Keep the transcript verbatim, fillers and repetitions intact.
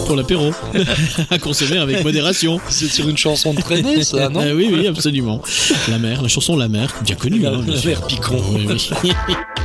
pour l'apéro. À consommer avec modération. C'est sur une chanson de traînée, ça, non? Ah oui, oui, absolument. La mer, la chanson La Mer, bien connue. La, hein, bien la sûr. mer Picon. Oui, oui.